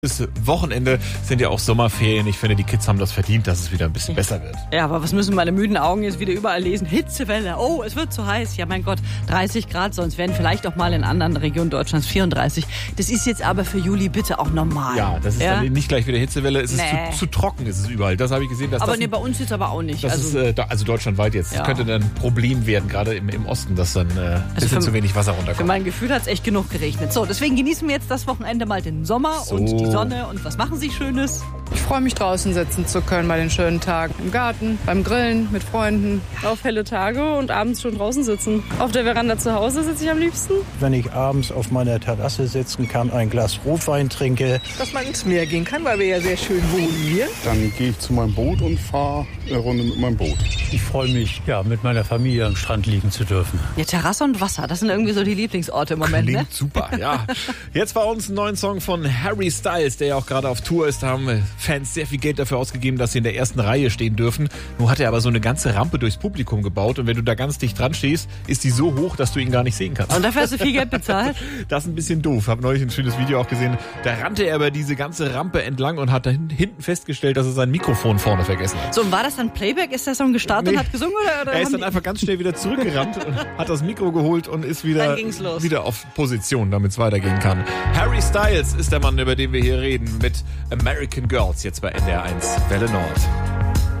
Das Wochenende sind ja auch Sommerferien. Ich finde, die Kids haben das verdient, dass es wieder ein bisschen besser wird. Ja, aber was müssen meine müden Augen jetzt wieder überall lesen? Hitzewelle, oh, es wird zu heiß. Ja, mein Gott, 30 Grad, sonst werden vielleicht auch mal in anderen Regionen Deutschlands 34. Das ist jetzt aber für Juli bitte auch normal. Ja, das ist dann nicht gleich wieder Hitzewelle. Es ist zu trocken, ist es überall. Das habe ich gesehen. Dass aber das bei uns jetzt aber auch nicht. Das ist also deutschlandweit jetzt. Das könnte dann ein Problem werden, gerade im Osten, dass dann ein bisschen zu wenig Wasser runterkommt. Für mein Gefühl hat es echt genug geregnet. So, deswegen genießen wir jetzt das Wochenende mal den Sommer und die Sonne. Und was machen Sie Schönes? Ich freue mich, draußen sitzen zu können bei den schönen Tagen. Im Garten, beim Grillen, mit Freunden. Auf helle Tage und abends schon draußen sitzen. Auf der Veranda zu Hause sitze ich am liebsten. Wenn ich abends auf meiner Terrasse sitzen kann, ein Glas Rotwein trinke. Dass man ins Meer gehen kann, weil wir ja sehr schön wohnen hier. Dann gehe ich zu meinem Boot und fahre eine Runde mit meinem Boot. Ich freue mich, mit meiner Familie am Strand liegen zu dürfen. Ja, Terrasse und Wasser, das sind irgendwie so die Lieblingsorte im Moment. Klingt super, ja. Jetzt bei uns ein neuen Song von Harry Styles, der ja auch gerade auf Tour ist. Da haben Fans sehr viel Geld dafür ausgegeben, dass sie in der ersten Reihe stehen dürfen. Nun hat er aber so eine ganze Rampe durchs Publikum gebaut und wenn du da ganz dicht dran stehst, ist die so hoch, dass du ihn gar nicht sehen kannst. Und dafür hast du viel Geld bezahlt? Das ist ein bisschen doof. Habe neulich ein schönes Video auch gesehen. Da rannte er über diese ganze Rampe entlang und hat da hinten festgestellt, dass er sein Mikrofon vorne vergessen hat. So, und war das dann Playback? Ist der Song gestartet und hat gesungen? Oder er ist dann einfach ganz schnell wieder zurückgerannt und hat das Mikro geholt und ist wieder auf Position, damit es weitergehen kann. Harry Styles ist der Mann, über den wir hier reden, mit American Girls, jetzt bei NDR 1 Welle Nord.